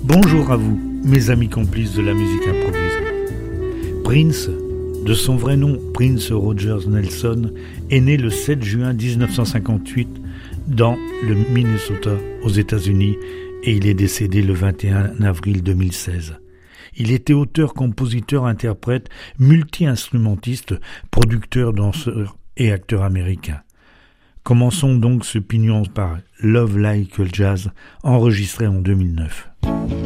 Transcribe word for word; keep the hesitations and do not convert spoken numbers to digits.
Bonjour à vous, mes amis complices de la musique improvisée. Prince, de son vrai nom Prince Rogers Nelson, est né le sept juin dix-neuf cent cinquante-huit dans le Minnesota, aux États-Unis, et il est décédé le vingt et un avril deux mille seize. Il était auteur, compositeur, interprète, multi-instrumentiste, producteur, danseur et acteur américain. Commençons donc ce pignon par Love Like a Jazz, enregistré en deux mille neuf.